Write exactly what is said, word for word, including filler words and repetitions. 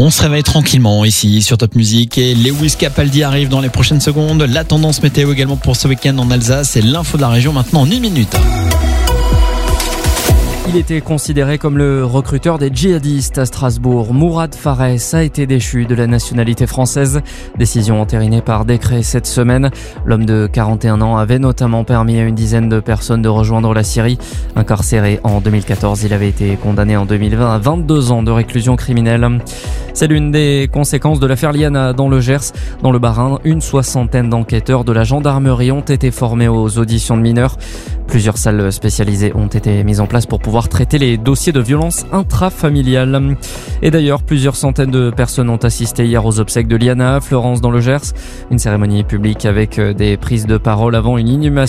On se réveille tranquillement ici sur Top Music et Lewis Capaldi arrive dans les prochaines secondes. La tendance météo également pour ce week-end en Alsace et l'info de la région maintenant en une minute. Il était considéré comme le recruteur des djihadistes à Strasbourg. Mourad Fares a été déchu de la nationalité française. Décision entérinée par décret cette semaine. L'homme de quarante et un ans avait notamment permis à une dizaine de personnes de rejoindre la Syrie. Incarcéré en deux mille quatorze, il avait été condamné en deux mille vingt à vingt-deux ans de réclusion criminelle. C'est l'une des conséquences de l'affaire Liana dans le Gers. Dans le Bas-Rhin, une soixantaine d'enquêteurs de la gendarmerie ont été formés aux auditions de mineurs. Plusieurs salles spécialisées ont été mises en place pour pouvoir traiter les dossiers de violence intrafamiliales. Et d'ailleurs, plusieurs centaines de personnes ont assisté hier aux obsèques de Liana à Fleurance dans le Gers. Une cérémonie publique avec des prises de parole avant une inhumation